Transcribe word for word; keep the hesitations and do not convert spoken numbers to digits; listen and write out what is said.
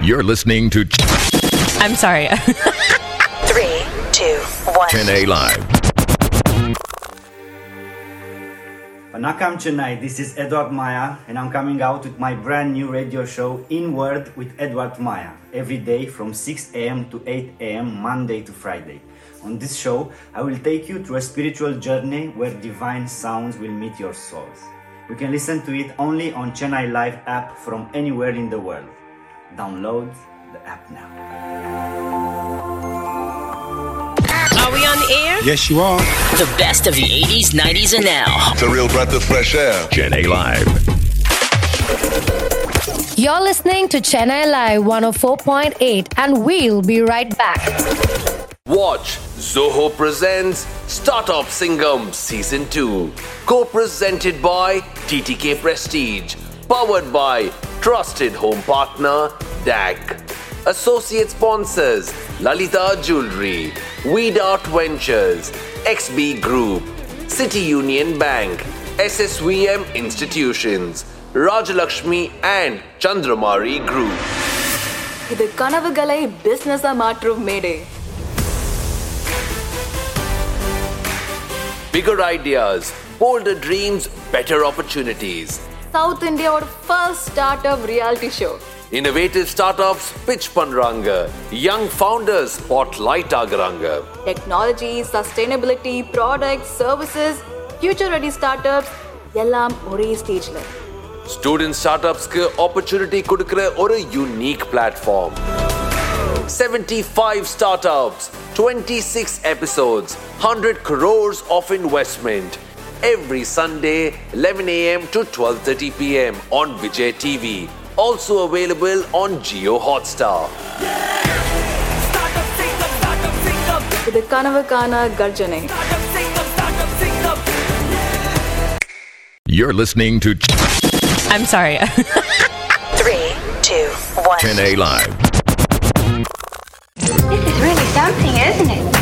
You're listening to I'm sorry. Three, two, one. Chennai Live. Vanakkam Chennai, this is Edward Maya and I'm coming out with my brand new radio show Inward with Edward Maya every day from six a.m. to eight a.m. Monday to Friday. On this show, I will take you through a spiritual journey where divine sounds will meet your souls. You can listen to it only on Chennai Live app from anywhere in the world. Download the app now. Are we on the air? Yes, you are. The best of the eighties, nineties, and now. It's a real breath of fresh air. Chennai Live. You're listening to Chennai Live one oh four point eight and we'll be right back. Watch Zoho presents Startup Singham Season two. Co-presented by T T K Prestige. Powered by Trusted Home Partner D A C. Associate sponsors Lalita Jewelry, Weed Art Ventures, X B Group, City Union Bank, S S V M Institutions, Rajalakshmi and Chandramari Group. இது கனவுகளை பிசினஸா மாற்றும் மேடை. Bigger ideas, bolder dreams, better opportunities. South India's first startup reality show. Innovative startups pitch பண்றாங்க. Young founders spotlight ஆகுறாங்க. Technology, sustainability, products, services, future ready startups எல்லாம் ஒரே ஸ்டேஜ்ல. Student startupsக்கு opportunity கொடுக்கிற ஒரு unique platform. seventy-five startups, twenty-six episodes, one hundred crores of investment. Every Sunday, eleven a.m. to twelve thirty p.m. on Vijay T V. Also available on Jio Hotstar. இது கனவுக்கான கர்ஜனை. You're listening to I'm sorry. Three, two, one. Chennai Live. This is really something, isn't it?